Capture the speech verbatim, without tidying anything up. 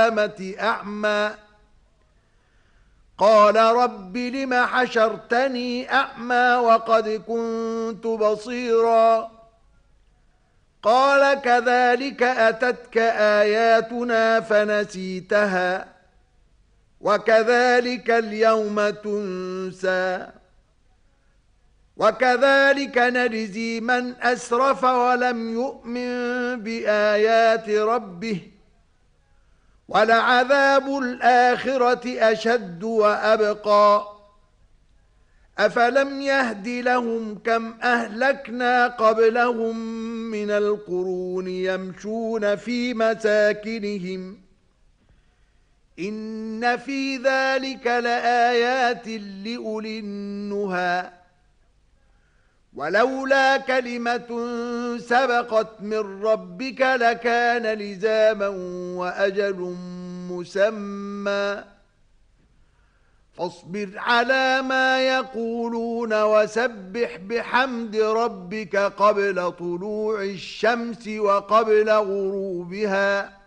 أعمى قال رب لم حشرتني أعمى وقد كنت بصيرا قال كذلك أتتك آياتنا فنسيتها وكذلك اليوم تنسى وكذلك نجزي من أسرف ولم يؤمن بآيات ربه ولعذاب الآخرة أشد وأبقى أفلم يهد لهم كم أهلكنا قبلهم من القرون يمشون في مساكنهم إن في ذلك لآيات لأولي النهى ولولا كلمة سبقت من ربك لكان لزاما وأجل مسمى فاصبر على ما يقولون وسبح بحمد ربك قبل طلوع الشمس وقبل غروبها